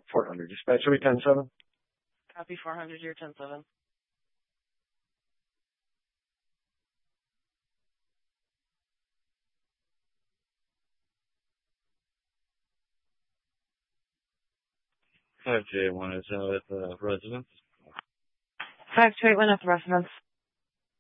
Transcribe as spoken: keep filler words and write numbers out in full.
four hundred. Dispatch three ten seven. Copy four hundred, here ten seven. five two eight one is uh, at the residence. five two eight one at the residence.